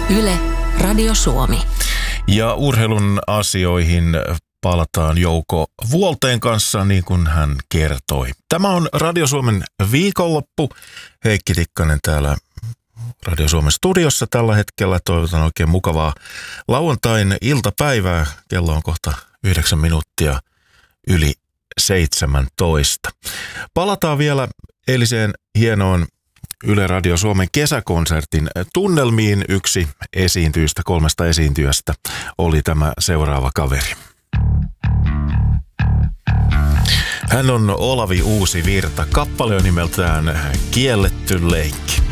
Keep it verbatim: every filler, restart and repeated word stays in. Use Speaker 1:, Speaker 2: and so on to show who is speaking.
Speaker 1: Yle, Radio Suomi.
Speaker 2: Ja urheilun asioihin palataan Jouko Vuolteen kanssa, niin kuin hän kertoi. Tämä on Radio Suomen viikonloppu. Heikki Tikkanen täällä Radio Suomen studiossa tällä hetkellä. Toivotan oikein mukavaa lauantain iltapäivää. Kello on kohta yhdeksän minuuttia yli seitsemäntoista. Palataan vielä eiliseen hienoon Yle Radio Suomen kesäkonsertin tunnelmiin. Yksi esiintyjistä, kolmesta esiintyjästä oli tämä seuraava kaveri. Hän on Olavi Uusivirta. Kappale on nimeltään Kielletty leikki.